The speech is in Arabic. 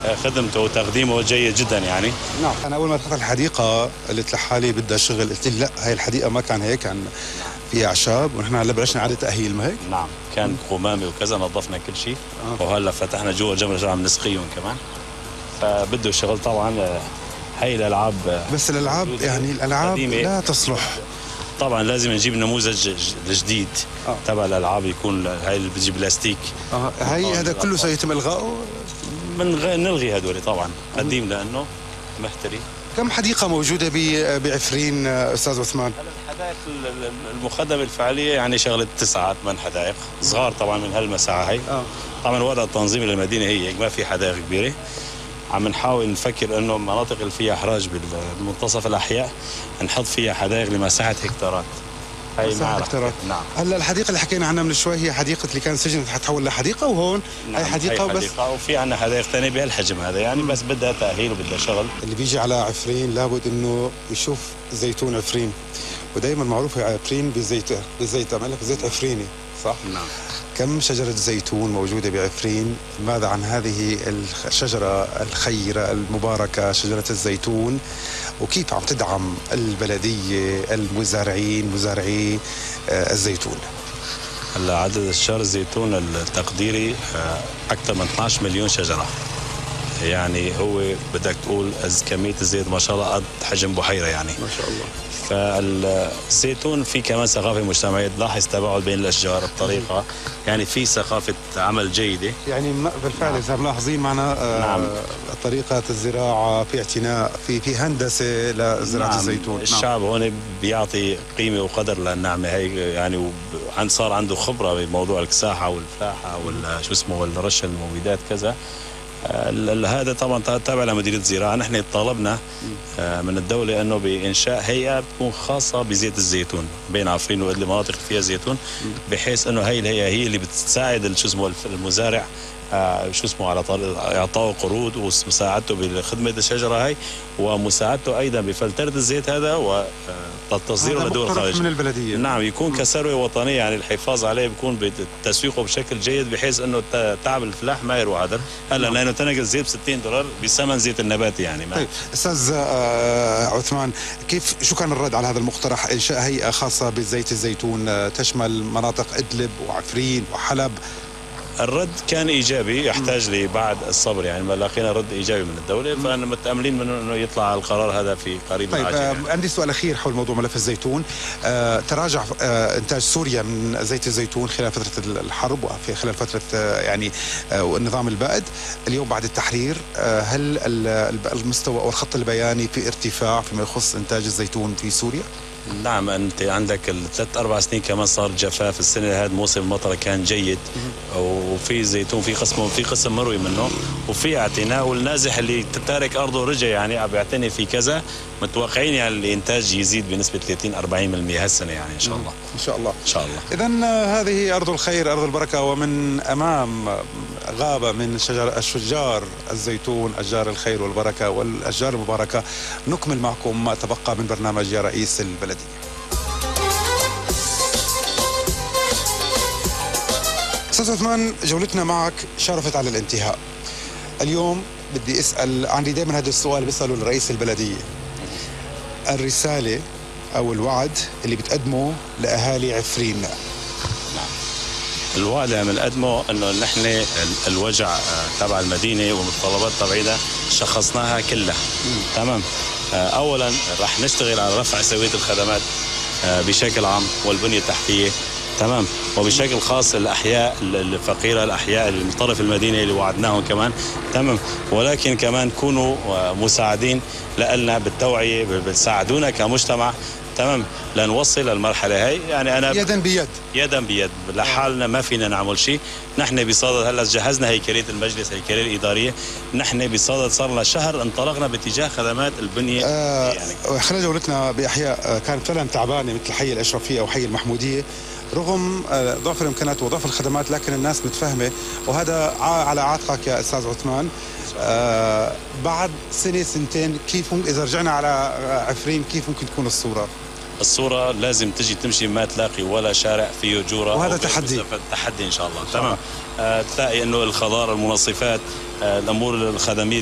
خدمته وتقديمه جيد جدا يعني. نعم، انا اول ما دخلت الحديقه قلت لحالي بدها شغل، قلت لي لا هاي الحديقه ما كان هيك، كان فيها اعشاب ونحن هلا بلشنا اعاده تاهيل، ما هيك؟ نعم، كان قمامي وكذا، نظفنا كل شيء. وهلا فتحنا جوا جمله عم نسقيهم كمان، فبده شغل طبعا. هاي الالعاب، بس الالعاب يعني الالعاب لا تصلح. طبعا لازم نجيب نموذج جديد تبع الالعاب، يكون هاي اللي بتجيب بلاستيك. هاي هذا كله سيتم الغائه؟ نلغي هدول طبعا قديم لانه محتري. كم حديقه موجوده بعفرين استاذ عثمان؟ الحدائق المخدمه الفعليه يعني شغله 9 8 حدائق صغار طبعا من هالمساحه هي. طبعا وضع التنظيم للمدينه هي ما في حدائق كبيره. عم نحاول نفكر انه المناطق اللي فيها احراج بالمنتصف الاحياء نحط فيها حدائق لمساحه هكتارات. هي هكتارات. نعم. هلا الحديقه اللي حكينا عنها من شوي هي حديقه اللي كان سجن حتحول لحديقه، وهون نعم. هي حديقه بس وفي عندنا حدائق ثانيه بهالحجم هذا يعني بس بدها تاهيل وبدها شغل. اللي بيجي على عفرين لابد انه يشوف زيتون عفرين، ودائما معروفه عفرين بالزيت عمل لك زيت عفريني، صح؟ نعم. كم شجرة زيتون موجودة بعفرين؟ ماذا عن هذه الشجرة الخيرة المباركة شجرة الزيتون، وكيف عم تدعم البلدية مزارعي الزيتون؟ هلا عدد اشجار الزيتون التقديري اكثر من 12 مليون شجرة، يعني هو بدك تقول كمية الزيت ما شاء الله قد حجم بحيرة يعني ما شاء الله. فالزيتون في كمان ثقافة مجتمعية، تلاحظ تباعد بين الأشجار بطريقة يعني في ثقافة عمل جيدة. يعني بالفعل إذا ملاحظين معنا نعم. طريقة الزراعة في اعتناء في هندسة لزراعة الزيتون. الشعب هون بيعطي قيمة وقدر للنعمة هي يعني صار عنده خبرة بموضوع الكساحة والفلاحة شو اسمه والرش المبيدات كذا. هذا طبعا تابع لمديريه الزراعه. نحن طالبنا من الدوله انه بانشاء هيئه تكون خاصه بزيت الزيتون بين عفرين وادلب، مناطق فيها زيتون، بحيث انه هي الهيئه هي اللي بتساعد شو اسمه المزارع شو اسمه على اعطائه قروض ومساعدته بخدمه الشجره هي، ومساعدته ايضا بفلتره الزيت هذا وتصديره لدول الخارج من البلديه. نعم، يكون كثروه وطنيه يعني الحفاظ عليه بيكون بتسويقه بشكل جيد بحيث انه تعب الفلاح ما يروح هدر. هلا لانه تنقل الزيت ب $60 بثمن زيت النباتي يعني. طيب استاذ عثمان، شو كان الرد على هذا المقترح انشاء هيئه خاصه بزيت الزيتون تشمل مناطق ادلب وعفرين وحلب؟ الرد كان ايجابي، يحتاج لبعض الصبر يعني، ما لقينا رد ايجابي من الدوله، فانا متاملين منه انه يطلع القرار هذا في قريب طيب عاجل يعني. عندي سؤال اخير حول موضوع ملف الزيتون. تراجع انتاج سوريا من زيت الزيتون خلال فتره الحرب وفي خلال فتره يعني النظام البائد. اليوم بعد التحرير هل المستوى او الخط البياني في ارتفاع فيما يخص انتاج الزيتون في سوريا؟ نعم، انت عندك ال3 4 سنين كمان صار جفاف، السنه هذه موسم المطر كان جيد وفي زيتون في قسم مروي منه وفي اعتناء، والنازح اللي تارك ارضه رجع يعني عم يعتني في كذا. متوقعين يعني الانتاج يزيد بنسبه 30-40% هالسنه يعني ان شاء الله. ان شاء الله. ان شاء الله. اذا هذه ارض الخير، ارض البركه، ومن امام غابه من اشجار الزيتون، اشجار الخير والبركه والاشجار المباركه. نكمل معكم ما تبقى من برنامج يا رئيس البلديه. استاذ عثمان، جولتنا معك شرفت على الانتهاء. اليوم بدي اسال، عندي دائما هذا السؤال بساله لرئيس البلديه، الرساله او الوعد اللي بتقدمه لاهالي عفرين. نعم، الوعد اللي بنقدمه انه نحن الوجع تبع المدينه والمتطلبات تبعينا شخصناها كلها. تمام. اولا رح نشتغل على رفع سويه الخدمات بشكل عام والبنيه التحتيه. تمام. وبشكل خاص الاحياء الفقيره، الاحياء اللي من طرف المدينه اللي وعدناهم كمان. تمام. ولكن كمان كونوا مساعدين لنا بالتوعيه، بتساعدونا كمجتمع. تمام. لنوصل للمرحله هي يعني انا يدا بيد لحالنا ما فينا نعمل شيء. نحن بصدد هلا جهزنا هيكليه المجلس، هيكليه الاداريه. نحن بصدد صار لنا شهر انطلقنا باتجاه خدمات البنيه يعني. خلال جولتنا باحياء كانت فعلا تعبانه مثل حي الاشرفيه او حي المحموديه، رغم ضعف الامكانات وضعف الخدمات، لكن الناس متفهمه، وهذا على عاتقك يا استاذ عثمان. بعد سنه سنتين كيف اذا رجعنا على عفرين كيف ممكن تكون الصوره؟ الصورة لازم تجي تمشي ما تلاقي ولا شارع فيه جورة، وهذا تحدي ان شاء الله. تمام. تلاقي انه الخضار، المنظفات، الامور الخدميه